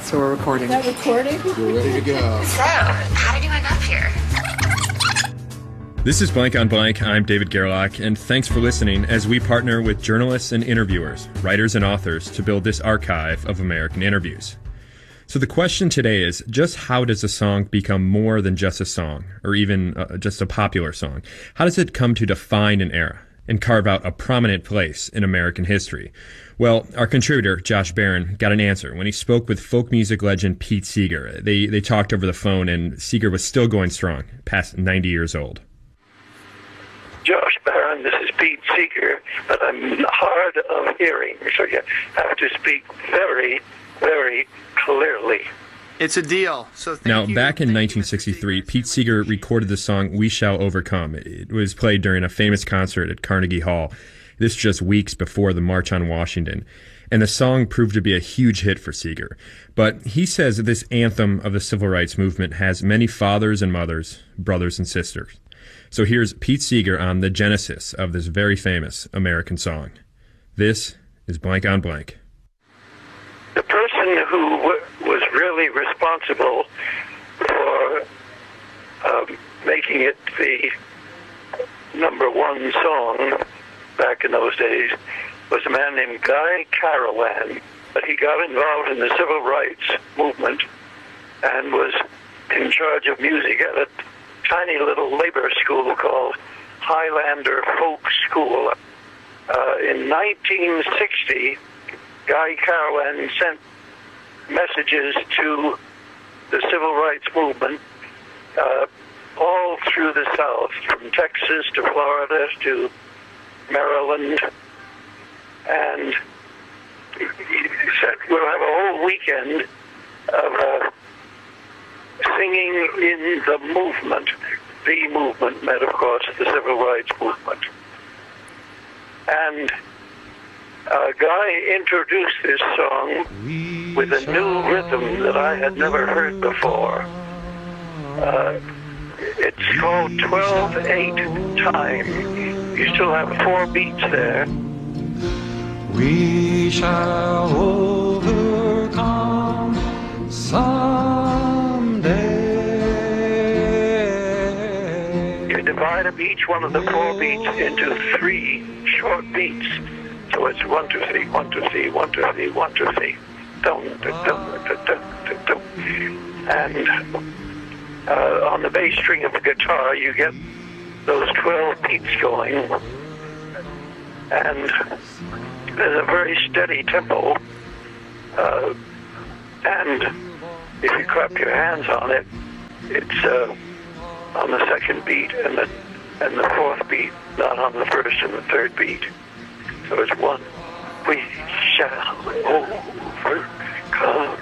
So we're recording. Is that recording? We're ready to go. So, how did you end up here? This is Blank on Blank. I'm David Gerlach, and thanks for listening as we partner with journalists and interviewers, writers and authors to build this archive of American interviews. So the question today is, just how does a song become more than just a song, or even just a popular song? How does it come to define an era and carve out a prominent place in American history? Well, our contributor, Josh Barron, got an answer when he spoke with folk music legend Pete Seeger. They talked over the phone, and Seeger was still going strong, past 90 years old. Josh Barron, this is Pete Seeger, but I'm hard of hearing, so you have to speak very, very clearly. It's a deal. So now, back in 1963, Pete Seeger recorded the song We Shall Overcome. It was played during a famous concert at Carnegie Hall. This just weeks before the March on Washington. And the song proved to be a huge hit for Seeger. But he says that this anthem of the civil rights movement has many fathers and mothers, brothers and sisters. So here's Pete Seeger on the genesis of this very famous American song. This is Blank on Blank. The person who was really responsible for making it the number one song back in those days was a man named Guy Carawan. But he got involved in the civil rights movement and was in charge of music at a tiny little labor school called Highlander Folk School. In 1960, Guy Carawan sent messages to the civil rights movement all through the South, from Texas to Florida to Maryland, and he said we'll have a whole weekend of singing in the movement. The movement meant, of course, the civil rights movement. And Guy introduced this song with a new rhythm that I had never heard before. It's called 12/8 time. You still have 4 beats there. We shall overcome someday. You divide up each one of the 4 beats into 3 short beats. So it's 1, 2, 3, 1, 2, 3, 1, 2, 3, 1, 2, 3. Dum, dum, dum, dum, dum, dum. And on the bass string of the guitar, you get those 12 beats going. And there's a very steady tempo. And if you clap your hands on it, it's on the second beat and the 4th beat, not on the 1st and the 3rd beat. So it's 1. We shall overcome.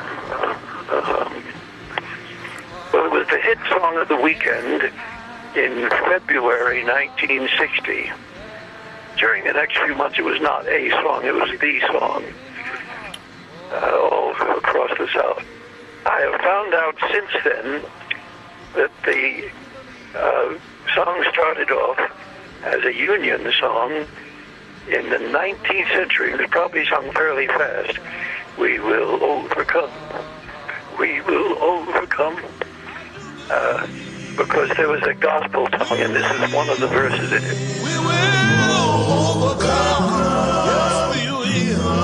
Well, it was the hit song of the weekend in February 1960. During the next few months, it was not a song, it was the song all across the South. I have found out since then that the song started off as a Union song. In the 19th century, it was probably sung fairly fast. We will overcome. We will overcome. Because there was a gospel song, and this is one of the verses in it. We will overcome. Yes, we will.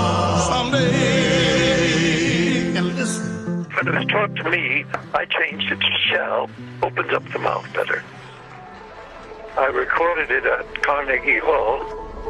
Someday. And listen. When it was taught to me, I changed it to shall. Opens up the mouth better. I recorded it at Carnegie Hall.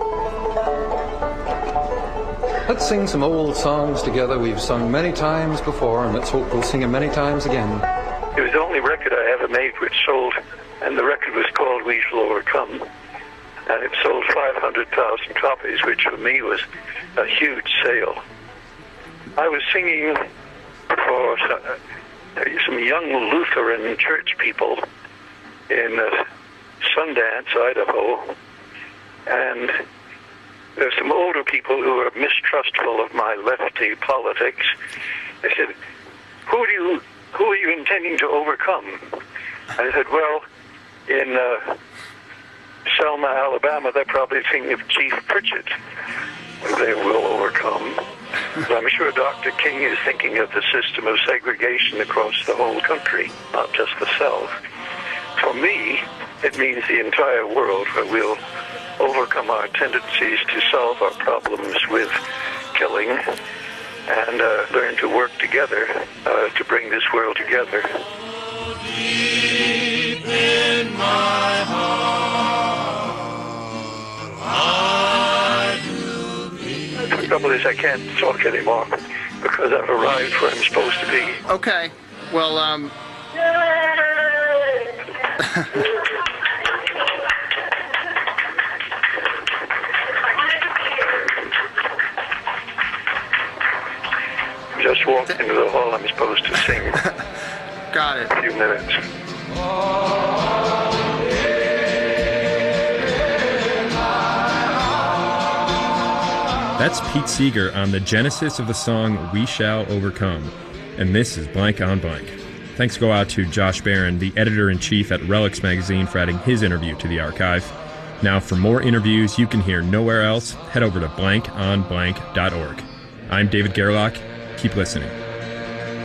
Let's sing some old songs together we've sung many times before, and let's hope we'll sing them many times again. It was the only record I ever made which sold, and the record was called We Shall Overcome. And it sold 500,000 copies, which for me was a huge sale. I was singing for some young Lutheran church people in Sundance, Idaho. And there's some older people who are mistrustful of my lefty politics. They said, who are you intending to overcome? I said, well, in Selma, Alabama, they're probably thinking of Chief Pritchett. They will overcome. I'm sure Dr. King is thinking of the system of segregation across the whole country, not just the South. For me, it means the entire world, where we'll overcome our tendencies to solve our problems with killing and learn to work together to bring this world together. Deep in my heart, I do believe. The trouble is I can't talk anymore because I've arrived where I'm supposed to be. Okay. Well, Just walked into the hall I'm supposed to sing got it. a few minutes. That's Pete Seeger on the genesis of the song We Shall Overcome. And this is Blank on Blank. Thanks go out to Josh Barron, the editor-in-chief at Relics Magazine, for adding his interview to the archive. Now, for more interviews you can hear nowhere else, head over to blankonblank.org. I'm David Gerlach. Keep listening.